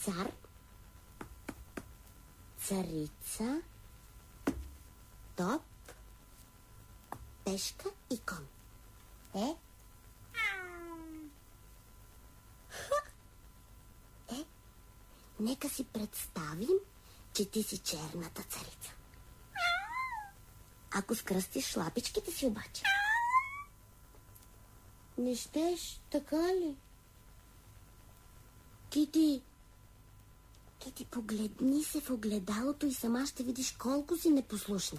цар, царица, топ, пешка и кон. Нека си представим, че ти си черната царица. Ако скръстиш лапичките си обаче. Не щеш, така ли? Кити, погледни се в огледалото и сама ще видиш колко си непослушна.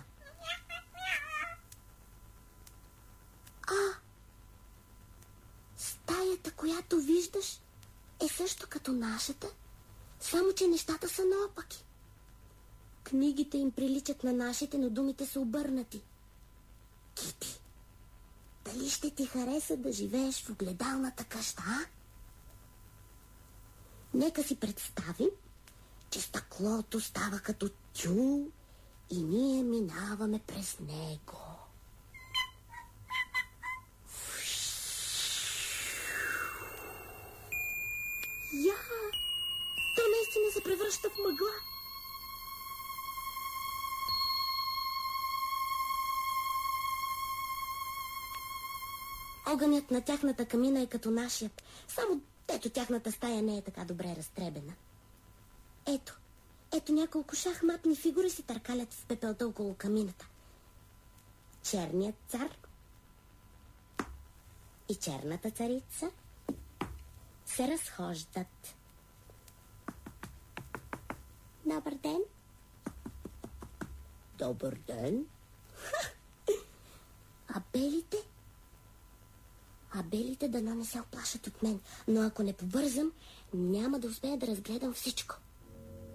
Стаята, която виждаш, е също като нашата, само че нещата са наопаки. Книгите им приличат на нашите, но думите са обърнати. Кити, дали ще ти хареса да живееш в огледалната къща, а? Нека си представим, че стъклото става като тюл и ние минаваме през него. То наистина се превръща в мъгла. Огънят на тяхната камина е като нашият, само ето тяхната стая не е така добре разтребена. Ето няколко шахматни фигури си търкалят в пепелта около камината. Черният цар и черната царица се разхождат. Добър ден. Добър ден. А белите дано не се оплашат от мен, но ако не побързам, няма да успея да разгледам всичко.